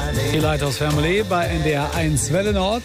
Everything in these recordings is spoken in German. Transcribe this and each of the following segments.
Die Lighthouse Family bei NDR 1 Welle Nord.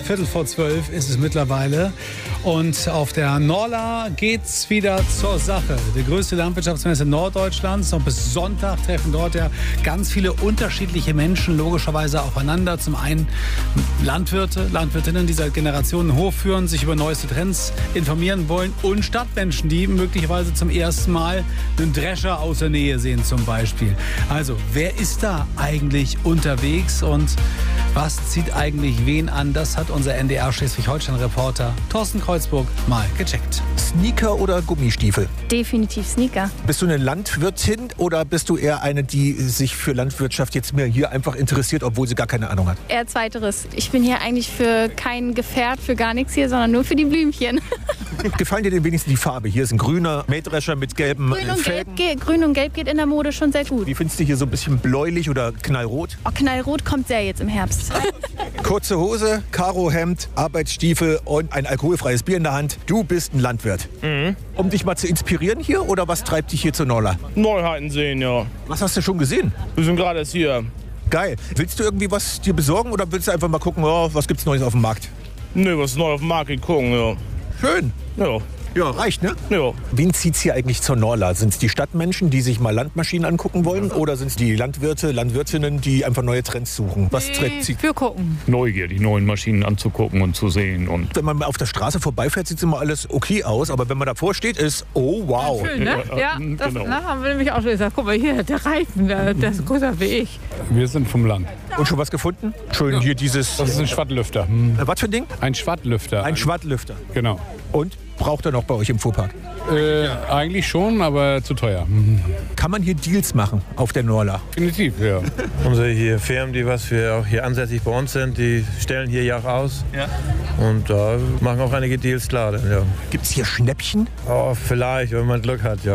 11:45 ist es mittlerweile. Und auf der Norla geht's wieder zur Sache. Die größte Landwirtschaftsmesse Norddeutschlands. Und bis Sonntag treffen dort ja ganz viele unterschiedliche Menschen logischerweise aufeinander. Zum einen Landwirte, Landwirtinnen, die seit Generationen Hof führen, sich über neueste Trends informieren wollen. Und Stadtmenschen, die möglicherweise zum ersten Mal einen Drescher aus der Nähe sehen zum Beispiel. Also, wer ist da eigentlich unterwegs und was zieht eigentlich wen an? Das hat unser NDR Schleswig-Holstein-Reporter Thorsten Kreuzburg mal gecheckt. Sneaker oder Gummistiefel? Definitiv Sneaker. Bist du eine Landwirtin oder bist du eher eine, die sich für Landwirtschaft jetzt mehr hier einfach interessiert, obwohl sie gar keine Ahnung hat? Eher zweiteres. Ich bin hier eigentlich für kein Gefährt, für gar nichts hier, sondern nur für die Blümchen. Gefallen dir denn wenigstens die Farbe? Hier ist ein grüner Mähdrescher mit gelben Felgen. Grün und Gelb geht in der Mode schon sehr gut. Wie findest du hier so ein bisschen bläulich oder knallrot? Oh, knallrot kommt sehr jetzt im Herbst. Kurze Hose, Karohemd, Arbeitsstiefel und ein alkoholfreies Bier in der Hand. Du bist ein Landwirt. Mhm. Um dich mal zu inspirieren hier oder was treibt dich hier zur Norla? Neuheiten sehen, ja. Was hast du schon gesehen? Wir sind gerade erst hier. Geil. Willst du irgendwie was dir besorgen oder willst du einfach mal gucken, oh, was gibt's Neues auf dem Markt? Nö, was ist neu auf dem Markt gucken, ja. Schön. Ja. Ja, reicht, ne? Ja. Wen zieht's hier eigentlich zur Norla? Sind es die Stadtmenschen, die sich mal Landmaschinen angucken wollen? Oder sind es die Landwirte, Landwirtinnen, die einfach neue Trends suchen? Was zieht? Wir gucken. Neugier, die neuen Maschinen anzugucken und zu sehen. Und Wenn man auf der Straße vorbeifährt, sieht immer alles okay aus. Aber wenn man davor steht, ist, oh wow. Schön, ne? Ja, das genau. haben wir nämlich auch schon gesagt. Guck mal hier, der Reifen, der ist größer wie ich. wir sind vom Land. Und schon was gefunden? Schön hier dieses... Das ist ein Schwattlüfter. Was für ein Ding? Ein Schwattlüfter. Ein Schwattlüfter. Genau. Und? Braucht er noch bei euch im Fuhrpark? Eigentlich schon, aber zu teuer. Kann man hier Deals machen auf der Norla? Definitiv, ja. Unsere hier Firmen, die was wir auch hier ansässig bei uns sind, die stellen hier ja auch aus. Ja. Und da machen auch einige Deals klar. Dann, ja. Gibt es hier Schnäppchen? Oh, vielleicht, wenn man Glück hat, ja.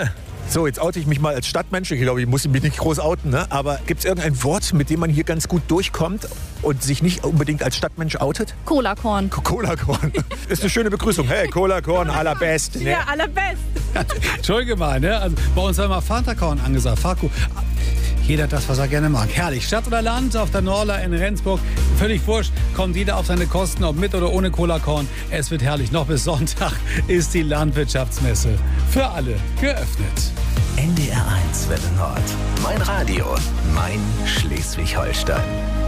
So, jetzt oute ich mich mal als Stadtmensch. Ich glaube, ich muss mich nicht groß outen. Ne? Aber gibt es irgendein Wort, mit dem man hier ganz gut durchkommt und sich nicht unbedingt als Stadtmensch outet? Cola-Korn. Cola-Korn. Ist eine schöne Begrüßung. Hey, Cola-Korn, allerbest. Ne? Ja, allerbest. Entschuldige mal, ne? Also bei uns war immer Fanta-Korn angesagt. Faku. Jeder das, was er gerne mag. Herrlich. Stadt oder Land auf der Norla in Rendsburg. Völlig wurscht. Kommt jeder auf seine Kosten, ob mit oder ohne Cola-Korn. Es wird herrlich. Noch bis Sonntag ist die Landwirtschaftsmesse für alle geöffnet. NDR 1 Welle Nord. Mein Radio. Mein Schleswig-Holstein.